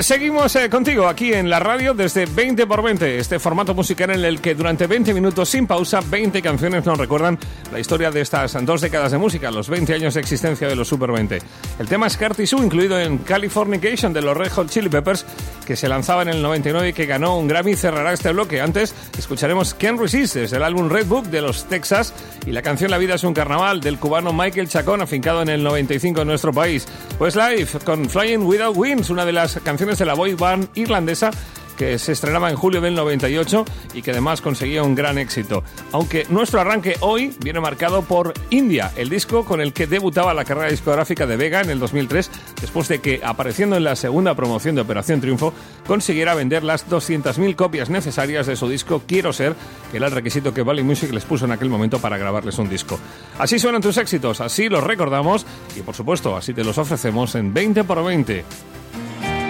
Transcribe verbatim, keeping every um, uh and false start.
seguimos eh, contigo aquí en la radio desde veinte por veinte, este formato musical en el que durante veinte minutos sin pausa, veinte canciones nos recuerdan la historia de estas dos décadas de música, los veinte años de existencia de los Super veinte. El tema es Curtis Sue, incluido en Californication de los Red Hot Chili Peppers, que se lanzaba en el noventa y nueve y que ganó un Grammy, cerrará este bloque. Antes escucharemos Can't Resist desde el álbum Red Book de los Texas y la canción La vida es un carnaval del cubano Michael Chacón, afincado en el noventa y cinco en nuestro país. Pues Live con Flying Without Wings, una de las canciones de la boy band irlandesa que se estrenaba en julio del noventa y ocho y que además conseguía un gran éxito. Aunque nuestro arranque hoy viene marcado por India, el disco con el que debutaba la carrera discográfica de Vega en el dos mil tres, después de que, apareciendo en la segunda promoción de Operación Triunfo, consiguiera vender las doscientas mil copias necesarias de su disco Quiero Ser, que era el requisito que Valley Music les puso en aquel momento para grabarles un disco. Así suenan tus éxitos, así los recordamos y, por supuesto, así te los ofrecemos en veinte por veinte.